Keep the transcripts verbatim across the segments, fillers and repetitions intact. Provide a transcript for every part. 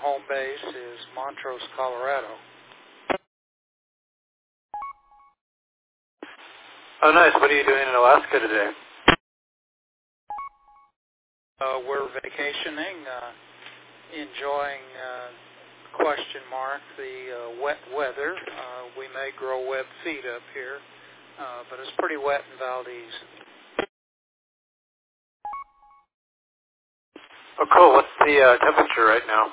home base is Montrose, Colorado. Oh, nice. What are you doing in Alaska today? Uh, we're vacationing, uh, enjoying, uh, question mark, the uh, wet weather. Uh, we may grow web feet up here, uh, but it's pretty wet in Valdez. Oh, cool. What's the uh, temperature right now?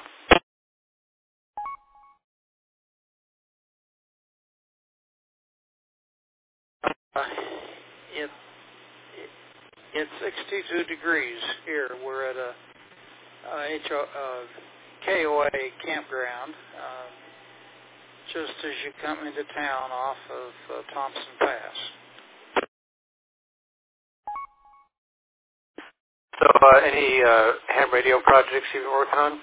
Uh, it, it it's sixty-two degrees here. We're at a, a H O, uh, K O A campground, uh, just as you come into town off of uh, Thompson Pass. So, uh, any uh, ham radio projects you've been working on?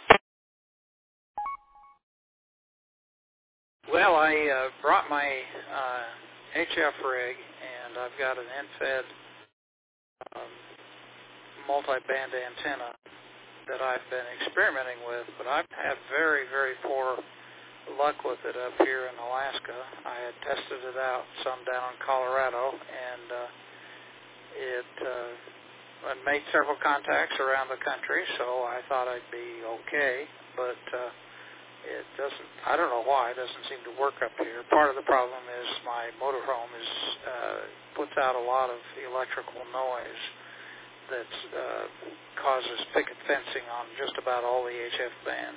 Well, I uh, brought my uh, H F rig, and I've got an end-fed um, multi-band antenna that I've been experimenting with, but I've had very, very poor luck with it up here in Alaska. I had tested it out some down in Colorado, and uh, it uh, I made several contacts around the country, so I thought I'd be okay, but uh, it doesn't, I don't know why, it doesn't seem to work up here. Part of the problem is my motorhome is, uh, puts out a lot of electrical noise that uh, causes picket fencing on just about all the H F bands.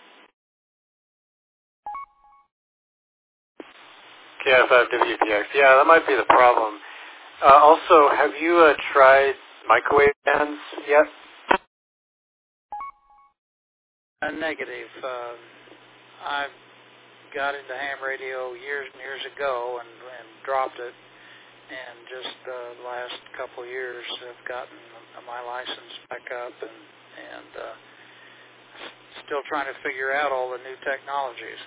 K F F W P X. Yeah, that might be the problem. Uh, also, have you uh, tried microwave bands yet? A negative. Uh, I got into ham radio years and years ago and, and dropped it, and just uh, the last couple of years have gotten my license back up, and, and uh, still trying to figure out all the new technologies.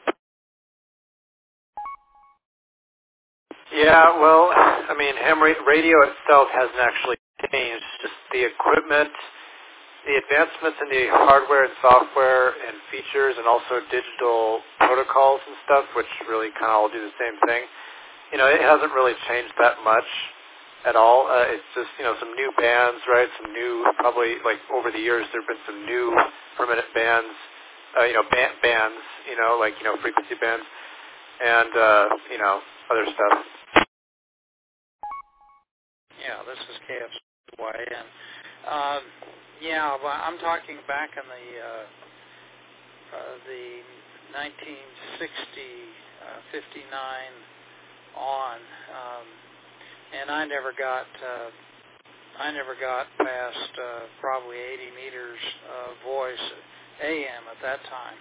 Yeah, well, I mean, ham ra- radio itself hasn't actually changed. Just the equipment, the advancements in the hardware and software and features, and also digital protocols and stuff, which really kind of all do the same thing. You know, it hasn't really changed that much at all. Uh, it's just, you know, some new bands, right? Some new, probably, like, over the years, there have been some new permanent bands, uh, you know, band, bands, you know, like, you know, frequency bands, and, uh, you know, other stuff. Yeah, this is K F Y N. Um, yeah, well, I'm talking back in the uh, uh, the nineteen sixty, uh, fifty-nine on, um, and I never got uh, I never got past uh, probably eighty meters of voice A M at that time.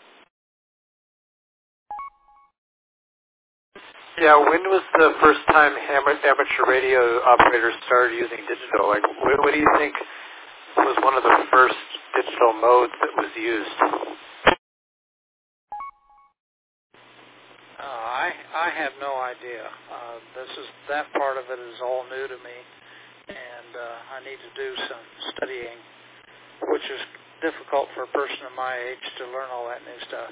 Yeah, when was the first time ham- amateur radio operators started using digital? Like, what, what do you think was one of the first digital modes that was used? Uh, I I have no idea. Uh, this is that part of it is all new to me, and uh, I need to do some studying, which is difficult for a person of my age to learn all that new stuff.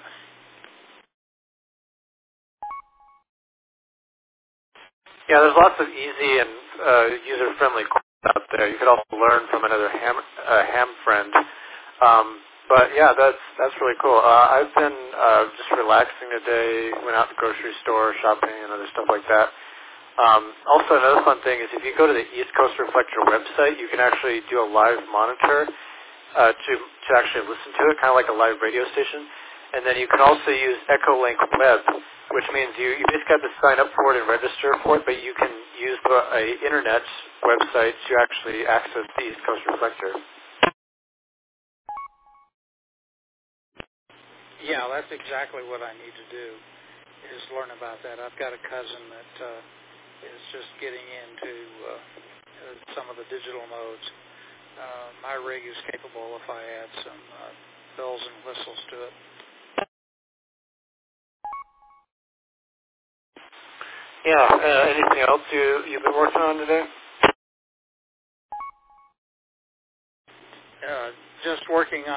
Yeah, there's lots of easy and uh, user-friendly courses out there. You could also learn from another ham, uh, ham friend. Um, but yeah, that's that's really cool. Uh, I've been uh, just relaxing today. Went out to the grocery store, shopping, and other stuff like that. Um, also, another fun thing is if you go to the East Coast Reflector website, you can actually do a live monitor uh, to to actually listen to it, kind of like a live radio station. And then you can also use Echolink Web, which means you, you basically have to sign up for it and register for it, but you can use the, a internet website to actually access the East Coast Reflector. Yeah, that's exactly what I need to do, is learn about that. I've got a cousin that uh, is just getting into uh, uh, some of the digital modes. Uh, my rig is capable if I add some uh, bells and whistles to it. Yeah, uh, anything else you, you've been working on today? Uh, just working on